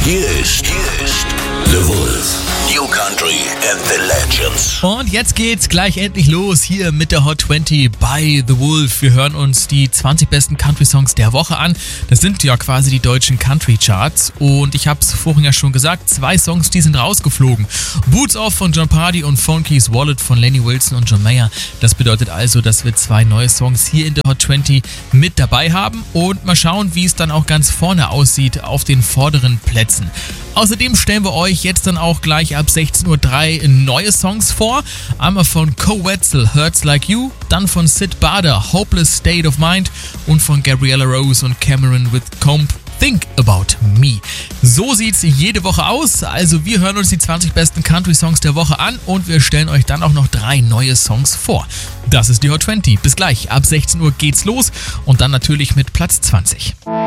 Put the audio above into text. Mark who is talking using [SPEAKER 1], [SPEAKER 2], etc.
[SPEAKER 1] Hier ist The Wolf. New Country and the Legends.
[SPEAKER 2] Und jetzt geht's gleich endlich los hier mit der Hot 20 bei The Wolf. Wir hören uns die 20 besten Country-Songs der Woche an. Das sind ja quasi die deutschen Country-Charts. Und ich hab's vorhin ja schon gesagt, 2 Songs, die sind rausgeflogen. Boots Off von Jon Pardi und Phone Keys Wallet von Lenny Wilson und John Mayer. Das bedeutet also, dass wir 2 neue Songs hier in der Hot 20 mit dabei haben. Und mal schauen, wie es dann auch ganz vorne aussieht auf den vorderen Plätzen. Außerdem stellen wir euch jetzt dann auch gleich ab 16:03 Uhr neue Songs vor. Einmal von Co Wetzel, Hurts Like You, dann von Sid Bader, Hopeless State of Mind und von Gabriella Rose und Cameron with Comb, Think About Me. So sieht's jede Woche aus. Also wir hören uns die 20 besten Country-Songs der Woche an und wir stellen euch dann auch noch 3 neue Songs vor. Das ist die Hot 20. Bis gleich. Ab 16 Uhr geht's los und dann natürlich mit Platz 20.